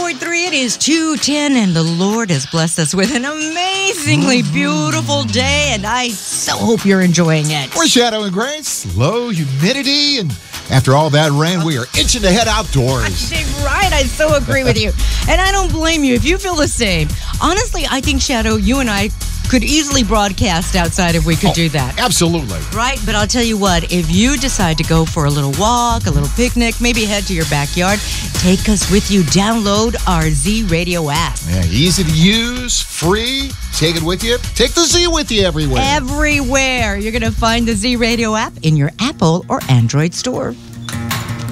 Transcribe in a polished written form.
101.3, it is 2:10, and the Lord has blessed us with an amazingly beautiful day, and I so hope you're enjoying it. We're Shadow and Grace, low humidity, and after all that rain, we are itching to head outdoors. Right, I so agree with you. And I don't blame you if you feel the same. Honestly, I think, Shadow, you and I could easily broadcast outside if we could do that. Absolutely. Right, but I'll tell you what, if you decide to go for a little walk, a little picnic, maybe head to your backyard, take us with you. Download our Z Radio app. Yeah, easy to use, free. Take it with you. Take the Z with you everywhere. Everywhere. You're going to find the Z Radio app in your Apple or Android store.